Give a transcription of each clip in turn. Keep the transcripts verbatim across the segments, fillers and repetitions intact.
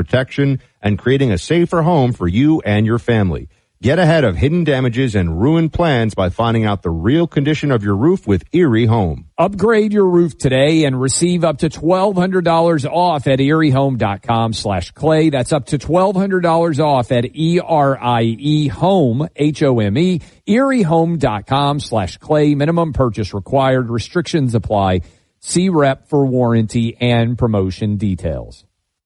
protection and creating a safer home for you and your family. Get ahead of hidden damages and ruined plans by finding out the real condition of your roof with Erie Home. Upgrade your roof today and receive up to twelve hundred dollars off at eriehome.com slash clay. That's up to twelve hundred dollars off at E R I E home, H O M E, eriehome.com slash clay. Minimum purchase required. Restrictions apply. See rep for warranty and promotion details.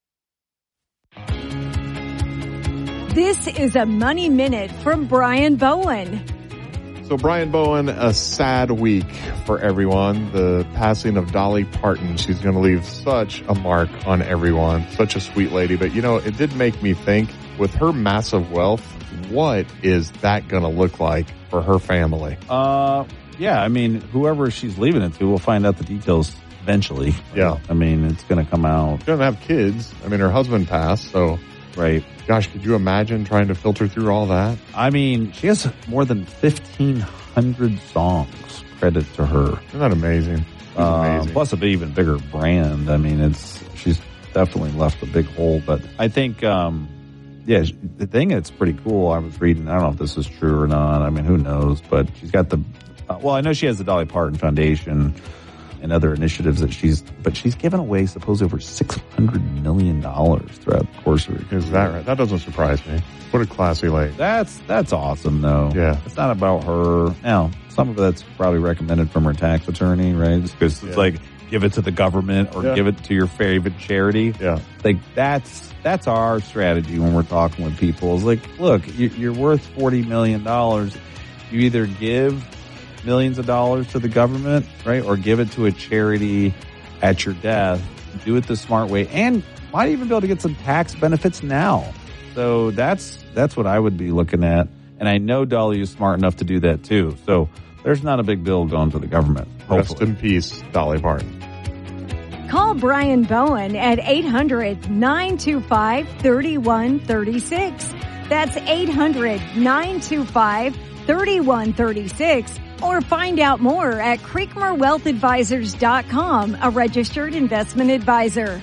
This is a Money Minute from Brian Bowen. So Brian Bowen, a sad week for everyone. The passing of Dolly Parton. She's going to leave such a mark on everyone. Such a sweet lady. But, you know, it did make me think, with her massive wealth, what is that going to look like for her family? Uh, yeah, I mean, whoever she's leaving it to, we'll find out the details eventually. Yeah. I mean, it's going to come out. She doesn't have kids. I mean, her husband passed, so... Right. Gosh, could you imagine trying to filter through all that? I mean, she has more than fifteen hundred songs. Credit to her. Isn't that amazing? Uh, amazing. Plus a even bigger brand. I mean, it's she's definitely left a big hole. But I think, um, yeah, the thing that's pretty cool, I was reading, I don't know if this is true or not. I mean, who knows? But she's got the, uh, well, I know she has the Dolly Parton Foundation and other initiatives that she's, but she's given away, suppose, over six hundred million dollars throughout the course of her career. Is that right? That doesn't surprise me. What a classy lady. That's, that's awesome, though. Yeah. It's not about her. Now, some of that's probably recommended from her tax attorney, right? Because it's yeah. like, give it to the government or yeah. give it to your favorite charity. Yeah. Like, that's, that's our strategy when we're talking with people. It's like, look, you're worth forty million dollars. You either give millions of dollars to the government, right? Or give it to a charity at your death. Do it the smart way. And might even be able to get some tax benefits now. So that's, that's what I would be looking at. And I know Dolly is smart enough to do that too. So there's not a big bill going to the government. Rest Hopefully. in peace, Dolly Parton. Call Brian Bowen at eight hundred, nine two five, three one three six. That's eight hundred, nine two five, three one three six. Or find out more at Creekmore Wealth Advisors dot com, a registered investment advisor.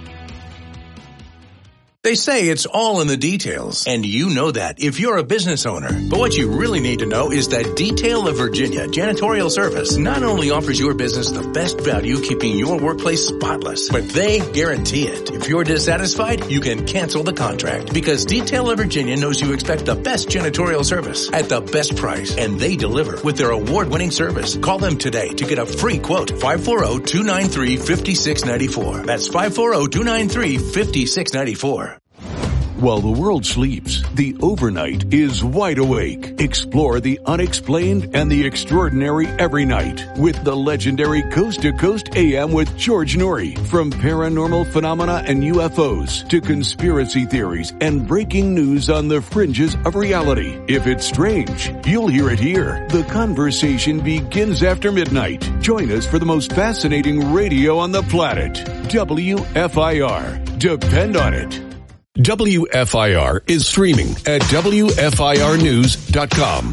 They say it's all in the details, and you know that if you're a business owner. But what you really need to know is that Detail of Virginia Janitorial Service not only offers your business the best value keeping your workplace spotless, but they guarantee it. If you're dissatisfied, you can cancel the contract because Detail of Virginia knows you expect the best janitorial service at the best price, and they deliver with their award-winning service. Call them today to get a free quote. five four zero, two nine three, five six nine four. That's five four zero, two nine three, five six nine four. While the world sleeps, the overnight is wide awake. Explore the unexplained and the extraordinary every night with the legendary Coast to Coast A M with George Noory. From paranormal phenomena and U F Os to conspiracy theories and breaking news on the fringes of reality. If it's strange, you'll hear it here. The conversation begins after midnight. Join us for the most fascinating radio on the planet. W F I R. Depend on it. W F I R is streaming at W F I R news dot com.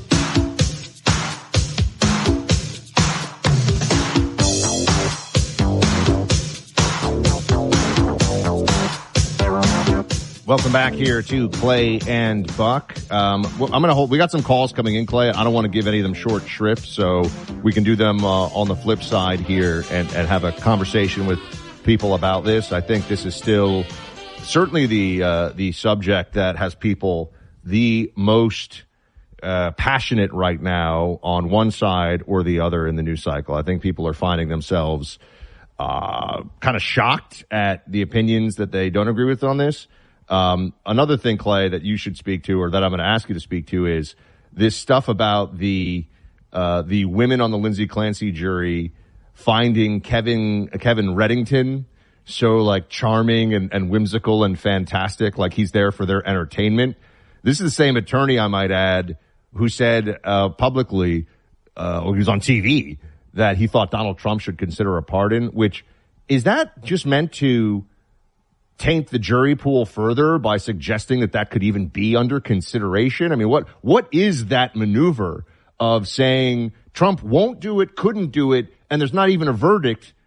Welcome back here to Clay and Buck. Um, I'm going to hold, we got some calls coming in, Clay. I don't want to give any of them short shrift, so we can do them uh, on the flip side here and, and have a conversation with people about this. I think this is still certainly the uh, the subject that has people the most uh, passionate right now on one side or the other in the news cycle. I think people are finding themselves uh, kind of shocked at the opinions that they don't agree with on this. Um, another thing, Clay, that you should speak to, or that I'm going to ask you to speak to, is this stuff about the uh, the women on the Lindsay Clancy jury finding Kevin Kevin Reddington so like charming and, and whimsical and fantastic, like he's there for their entertainment. This is the same attorney, I might add, who said uh, publicly, uh, or he was on T V, that he thought Donald Trump should consider a pardon. Which, is that just meant to taint the jury pool further by suggesting that that could even be under consideration? I mean, what what is that maneuver of saying Trump won't do it, couldn't do it, and there's not even a verdict,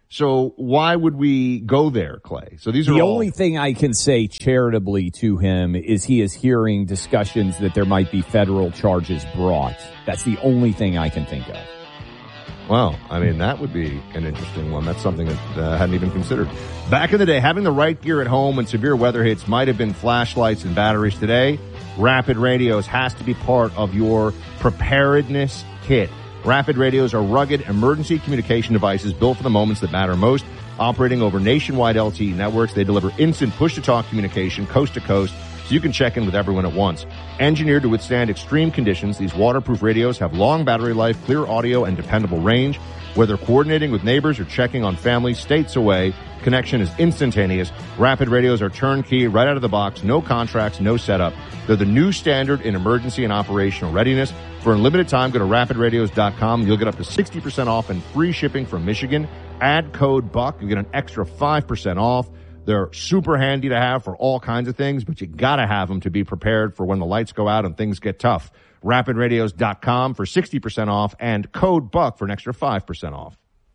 So why would we go there, Clay? So these are the all- only thing I can say charitably to him is he is hearing discussions that there might be federal charges brought. That's the only thing I can think of. Well, I mean, that would be an interesting one. That's something that uh, hadn't even considered. Back in the day, having the right gear at home when severe weather hits might have been flashlights and batteries. Today, Rapid Radios has to be part of your preparedness kit. Rapid Radios are rugged emergency communication devices built for the moments that matter most. Operating over nationwide L T E networks, they deliver instant push-to-talk communication coast to coast, so you can check in with everyone at once. Engineered to withstand extreme conditions, these waterproof radios have long battery life, clear audio, and dependable range. Whether coordinating with neighbors or checking on family states away, connection is instantaneous. Rapid Radios are turnkey, right out of the box, no contracts, no setup. They're the new standard in emergency and operational readiness. For a limited time, go to rapid radios dot com. You'll get up to sixty percent off and free shipping from Michigan. Add code BUCK. You get an extra five percent off. They're super handy to have for all kinds of things, but you gotta have them to be prepared for when the lights go out and things get tough. rapid radios dot com for sixty percent off and code BUCK for an extra five percent off.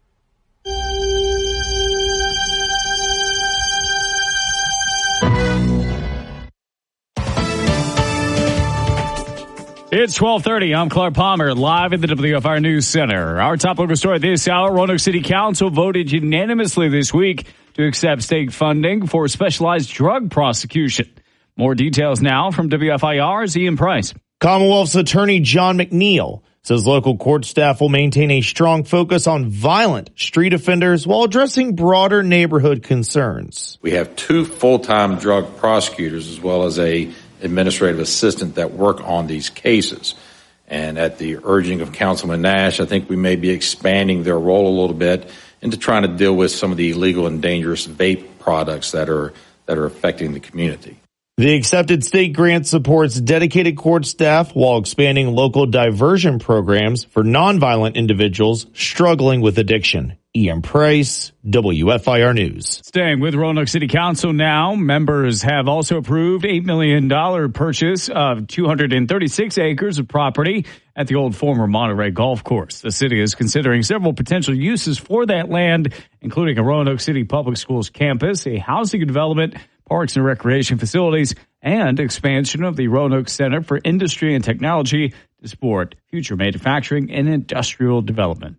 It's twelve thirty. I'm Clark Palmer, live at the W F R News Center. Our top local story this hour, Roanoke City Council voted unanimously this week to accept state funding for specialized drug prosecution. More details now from W F I R's Ian Price. Commonwealth's Attorney John McNeil says local court staff will maintain a strong focus on violent street offenders while addressing broader neighborhood concerns. We have two full-time drug prosecutors as well as a administrative assistant that work on these cases. And at the urging of Councilman Nash, I think we may be expanding their role a little bit into trying to deal with some of the illegal and dangerous vape products that are that are affecting the community. The accepted state grant supports dedicated court staff while expanding local diversion programs for nonviolent individuals struggling with addiction. Ian Price, W F I R News. Staying with Roanoke City Council now, members have also approved eight million dollars purchase of two hundred thirty-six acres of property at the old former Monterey Golf Course. The city is considering several potential uses for that land, including a Roanoke City Public Schools campus, a housing development, parks and recreation facilities, and expansion of the Roanoke Center for Industry and Technology to support future manufacturing and industrial development.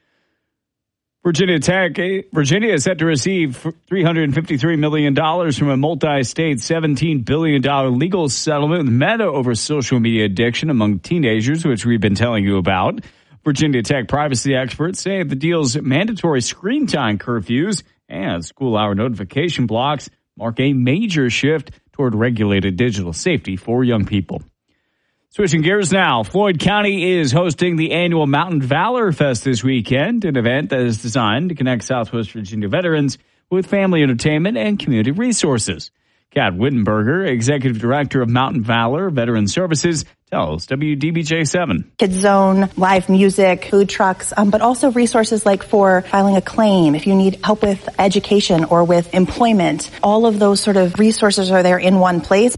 Virginia Tech, Virginia is set to receive three hundred fifty-three million dollars from a multi-state seventeen billion dollars legal settlement with Meta over social media addiction among teenagers, which we've been telling you about. Virginia Tech privacy experts say the deal's mandatory screen time curfews and school hour notification blocks mark a major shift toward regulated digital safety for young people. Switching gears now, Floyd County is hosting the annual Mountain Valor Fest this weekend, an event that is designed to connect Southwest Virginia veterans with family entertainment and community resources. Kat Wittenberger, Executive Director of Mountain Valor Veteran Services, tells W D B J seven. Kids Zone, live music, food trucks, um, but also resources like for filing a claim, if you need help with education or with employment. All of those sort of resources are there in one place.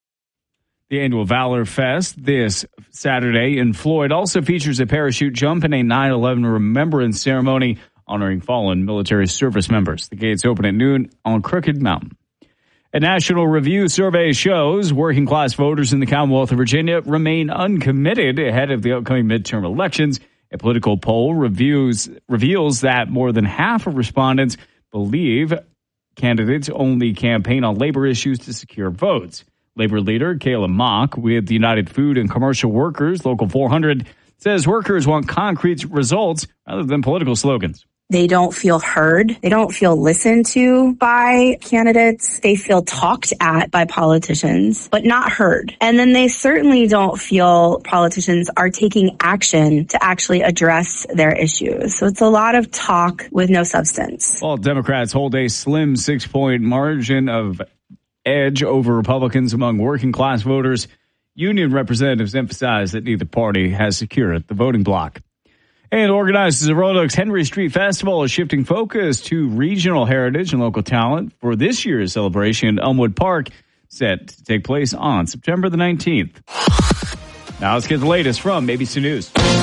The annual Valor Fest this Saturday in Floyd also features a parachute jump and a nine eleven remembrance ceremony honoring fallen military service members. The gates open at noon on Crooked Mountain. A National Review survey shows working class voters in the Commonwealth of Virginia remain uncommitted ahead of the upcoming midterm elections. A political poll reviews, reveals that more than half of respondents believe candidates only campaign on labor issues to secure votes. Labor leader Kayla Mock with the United Food and Commercial Workers, Local four hundred, says workers want concrete results rather than political slogans. They don't feel heard. They don't feel listened to by candidates. They feel talked at by politicians, but not heard. And then they certainly don't feel politicians are taking action to actually address their issues. So it's a lot of talk with no substance. While Democrats hold a slim six-point margin of edge over Republicans among working class voters, union representatives emphasize that neither party has secured the voting bloc. And organizers of Roanoke's Henry Street Festival is shifting focus to regional heritage and local talent for this year's celebration in Elmwood Park, set to take place on September the nineteenth. Now let's get the latest from A B C News.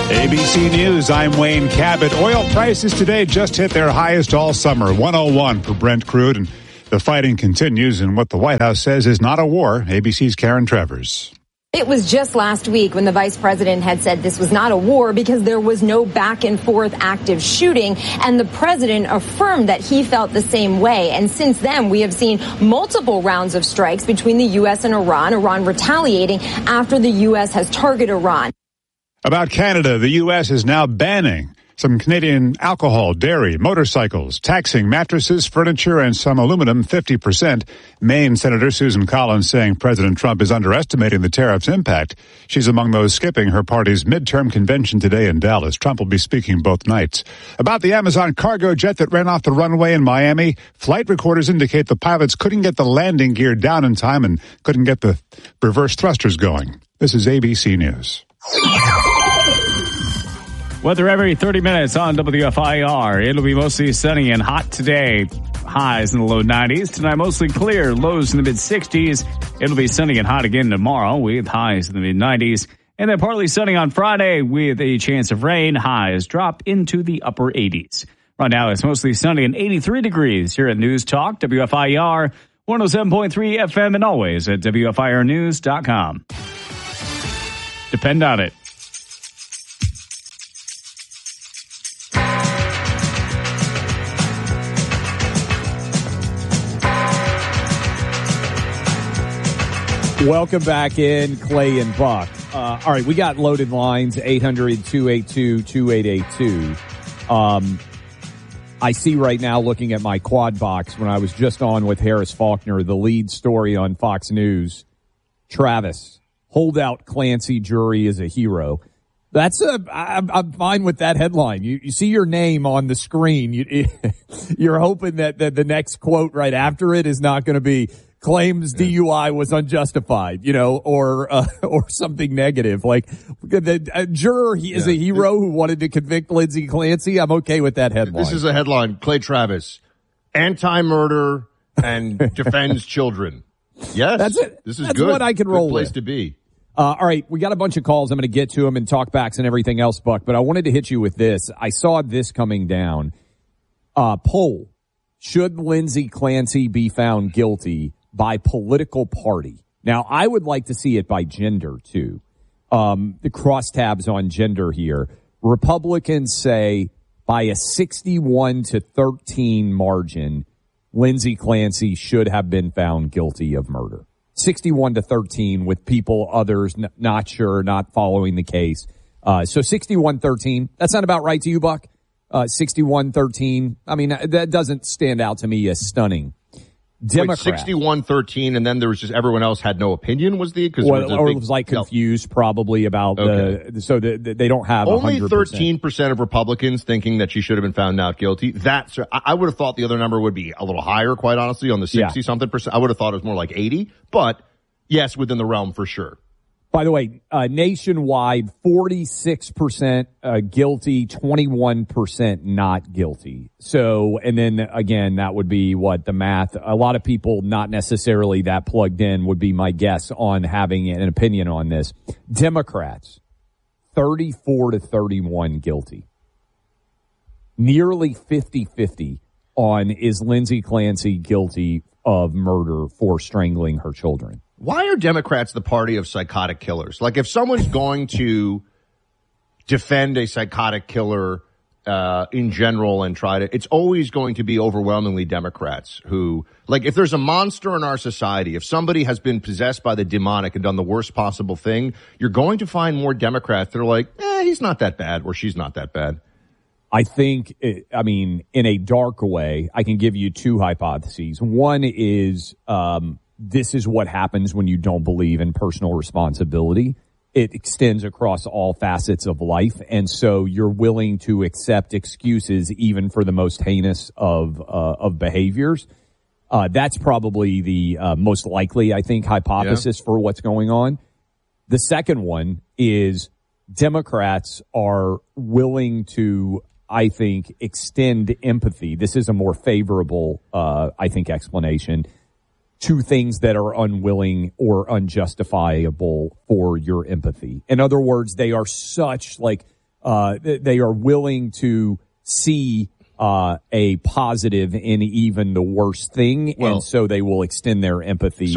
A B C News, I'm Wayne Cabot. Oil prices today just hit their highest all summer, one oh one for Brent crude, and the fighting continues in what the White House says is not a war. A B C's Karen Travers. It was just last week when the vice president had said this was not a war because there was no back and forth active shooting, and the president affirmed that he felt the same way. And since then, we have seen multiple rounds of strikes between the U S and Iran, Iran retaliating after the U S has targeted Iran. About Canada, the U S is now banning some Canadian alcohol, dairy, motorcycles, taxing mattresses, furniture, and some aluminum fifty percent. Maine Senator Susan Collins saying President Trump is underestimating the tariff's impact. She's among those skipping her party's midterm convention today in Dallas. Trump will be speaking both nights. About the Amazon cargo jet that ran off the runway in Miami, flight recorders indicate the pilots couldn't get the landing gear down in time and couldn't get the reverse thrusters going. This is A B C News. Weather every thirty minutes on W F I R. It'll be mostly sunny and hot today. Highs in the low nineties. Tonight, mostly clear. Lows in the mid sixties. It'll be sunny and hot again tomorrow with highs in the mid nineties. And then partly sunny on Friday with a chance of rain. Highs drop into the upper eighties. Right now, it's mostly sunny and eighty-three degrees here at News Talk, W F I R, one oh seven point three F M, and always at W F I R news dot com. Depend on it. Welcome back in, Clay and Buck. Uh, all right, we got loaded lines, eight hundred, two eight two, two eight eight two. Um, I see right now, looking at my quad box, when I was just on with Harris Faulkner, the lead story on Fox News, Travis, holdout Clancy jury is a hero. That's a, I'm, I'm fine with that headline. You, you see your name on the screen. You, you're hoping that, that the next quote right after it is not going to be, claims D U I was unjustified, you know, or uh, or something negative. Like the a juror he is yeah. a hero who wanted to convict Lindsey Clancy. I'm okay with that headline. This is a headline. Clay Travis, anti-murder and defends children. Yes, that's it. This is that's good. what I can good roll place with. to be. Uh, all right, we got a bunch of calls. I'm going to get to them and talk backs and everything else, Buck. But I wanted to hit you with this. I saw this coming down. Uh, poll: should Lindsey Clancy be found guilty by political party? Now, I would like to see it by gender, too. Um, the crosstabs on gender here. Republicans say by a sixty-one to thirteen margin, Lindsey Clancy should have been found guilty of murder. sixty-one to thirteen with people, others n- not sure, not following the case. Uh, so sixty-one thirteen, that sound about right to you, Buck? Uh, sixty-one thirteen, I mean, that doesn't stand out to me as stunning. Democrat. sixty-one thirteen, and then there was just everyone else had no opinion, was the? Cause well, was or big, it was like confused no. probably about okay. the, so the, the, they don't have only one hundred percent. thirteen percent of Republicans thinking that she should have been found not guilty. That's, I would have thought the other number would be a little higher, quite honestly, on the sixty yeah. something percent. I would have thought it was more like eighty, but yes, within the realm for sure. By the way, uh, nationwide, forty-six percent uh, guilty, twenty-one percent not guilty. So, and then again, that would be what the math, a lot of people not necessarily that plugged in would be my guess on having an opinion on this. Democrats, thirty-four to thirty-one guilty. Nearly fifty-fifty on is Lindsey Clancy guilty of murder for strangling her children. Why are Democrats the party of psychotic killers? Like, if someone's going to defend a psychotic killer uh in general and try to, it's always going to be overwhelmingly Democrats who, like, if there's a monster in our society, if somebody has been possessed by the demonic and done the worst possible thing, you're going to find more Democrats that are like, eh, he's not that bad or she's not that bad. I think, I mean, in a dark way, I can give you two hypotheses. One is, um, this is what happens when you don't believe in personal responsibility. It extends across all facets of life. And so you're willing to accept excuses even for the most heinous of, uh, of behaviors. Uh, that's probably the, uh, most likely, I think, hypothesis yeah. for what's going on. The second one is Democrats are willing to, I think, extend empathy. This is a more favorable, uh, I think, explanation to things that are unwilling or unjustifiable for your empathy. In other words, they are such like uh, they are willing to see uh, a positive in even the worst thing, Well, and so they will extend their empathy. So